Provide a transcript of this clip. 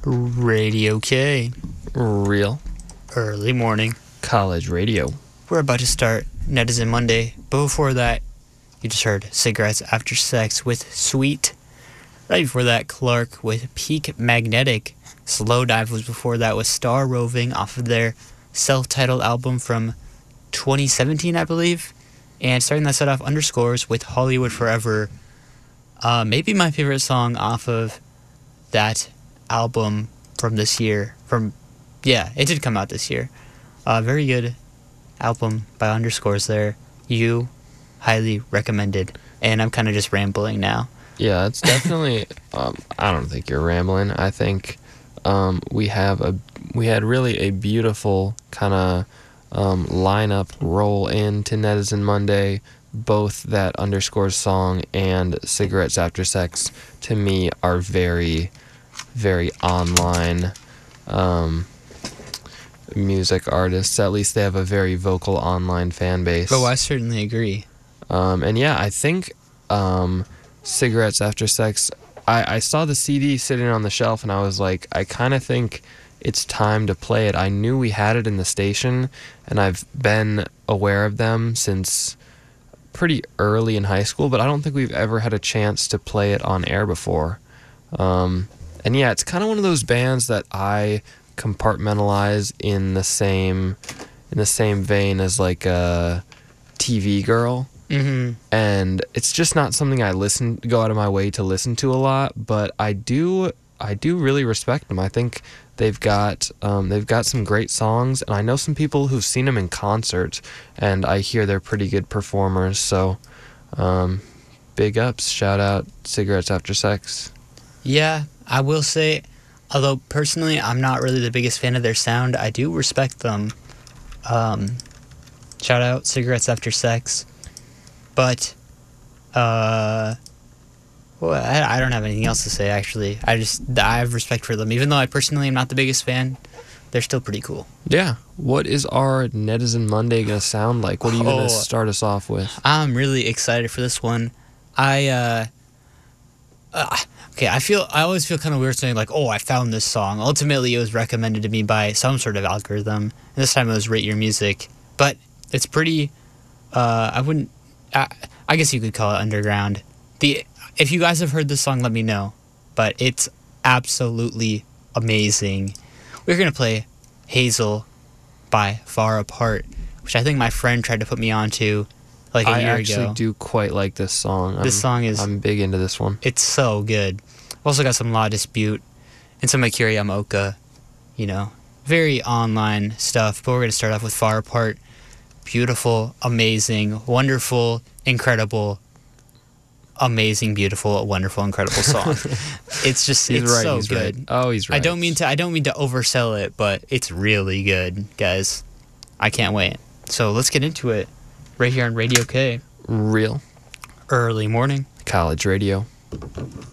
Radio K. Real Early morning. college radio. We're about to start Netizen Monday, but before that, you just heard Cigarettes After Sex with Sweet. Right before that, Clark with Peak Magnetic. Slowdive was before that with Star Roving off of their self-titled album from 2017, I believe. And starting that set off, Underscores with Hollywood Forever. Maybe my favorite song off of that album from this year. Yeah, it did come out this year. Very good album by Underscores there. You highly recommended. And I'm kind of just rambling now. Yeah, it's definitely. I don't think you're rambling. I think we had really a beautiful kind of lineup roll into Netizen Monday. Both that Underscores song and Cigarettes After Sex to me are very, very online music artists. At least they have a very vocal online fan base. Oh, I certainly agree. And yeah, I think Cigarettes After Sex, I saw the CD sitting on the shelf and I was like, I kind of think it's time to play it. I knew we had it in the station and I've been aware of them since pretty early in high school, but I don't think we've ever had a chance to play it on air before. And yeah, it's kind of one of those bands that I compartmentalize in the same vein as like a TV Girl. Mm-hmm. And it's just not something I go out of my way to listen to a lot, but I do really respect them. I think they've got some great songs, and I know some people who've seen them in concert, and I hear they're pretty good performers. So, big ups, shout out Cigarettes After Sex. Yeah, I will say, although personally I'm not really the biggest fan of their sound, I do respect them. Shout out Cigarettes After Sex. But, well, I don't have anything else to say, actually. I have respect for them. Even though I personally am not the biggest fan, they're still pretty cool. Yeah. What is our Netizen Monday going to sound like? What are you going to start us off with? I'm really excited for this one. I always feel kind of weird saying, like, oh, I found this song. Ultimately, it was recommended to me by some sort of algorithm. And this time it was Rate Your Music. But it's pretty, I guess you could call it underground. If you guys have heard this song, let me know. But it's absolutely amazing. We're going to play Hazel by Far Apart, which I think my friend tried to put me onto like a year ago. I actually do quite like this song. I'm big into this one. It's so good. We've also got some La Dispute and some Akira Yamaoka, very online stuff. But we're going to start off with Far Apart. Beautiful, amazing, wonderful, incredible, amazing, beautiful, wonderful, incredible song. It's so good. Right. Oh, he's right. I don't mean to oversell it, but it's really good, guys. I can't wait. So let's get into it right here on Radio K. Real Early morning college radio.